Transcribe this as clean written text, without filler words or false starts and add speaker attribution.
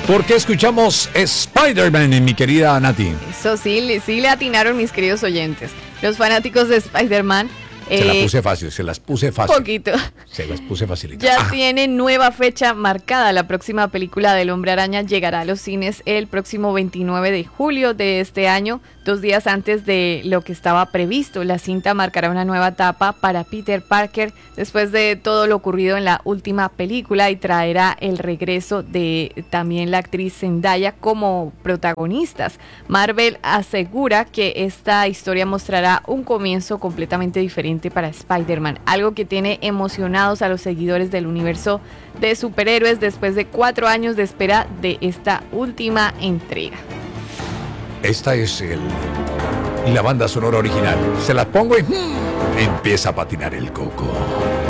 Speaker 1: Porque escuchamos Spider-Man, mi querida Nati.
Speaker 2: Eso sí le atinaron mis queridos oyentes. Los fanáticos de Spider-Man.
Speaker 1: Se las puse fácil.
Speaker 2: Poquito.
Speaker 1: Se las puse facilita.
Speaker 2: Ya tiene nueva fecha marcada. La próxima película del Hombre Araña llegará a los cines el próximo 29 de julio de este año, 2 días antes de lo que estaba previsto. La cinta marcará una nueva etapa para Peter Parker después de todo lo ocurrido en la última película y traerá el regreso de también la actriz Zendaya como protagonistas. Marvel asegura que esta historia mostrará un comienzo completamente diferente para Spider-Man, algo que tiene emocionados a los seguidores del universo de superhéroes después de 4 años de espera de esta última entrega.
Speaker 1: Esta es la banda sonora original. Se la pongo y empieza a patinar el coco.